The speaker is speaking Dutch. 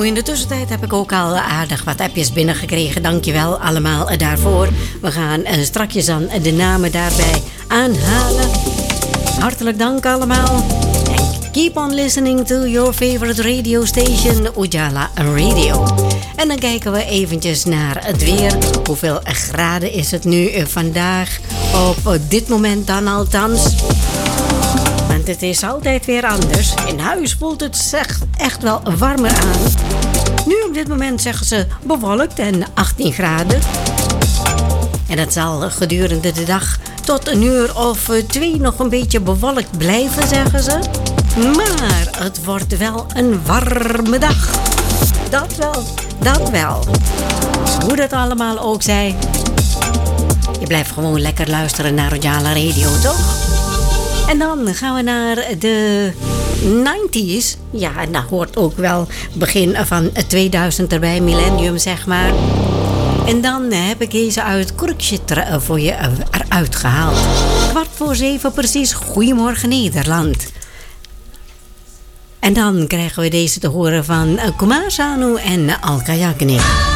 Oh, in de tussentijd heb ik ook al aardig wat appjes binnengekregen. Dankjewel allemaal daarvoor. We gaan strakjes dan de namen daarbij aanhalen. Hartelijk dank allemaal. En keep on listening to your favorite radio station, Ujala Radio. En dan kijken we eventjes naar het weer. Hoeveel graden is het nu vandaag? Op dit moment dan althans. Want het is altijd weer anders. In huis voelt het echt wel warmer aan. Nu op dit moment zeggen ze bewolkt en 18 graden. En het zal gedurende de dag tot 1 uur of 2 nog een beetje bewolkt blijven, zeggen ze. Maar het wordt wel een warme dag. Dat wel. Dus hoe dat allemaal ook zij. Je blijft gewoon lekker luisteren naar Ujala Radio, toch? En dan gaan we naar de 90s. Ja, en dat hoort ook wel begin van 2000 erbij, millennium zeg maar. En dan heb ik deze uit Krukje voor je eruit gehaald. 6:15 precies. Goedemorgen Nederland. En dan krijgen we deze te horen van Kumar Sanu en Alka Yagnik.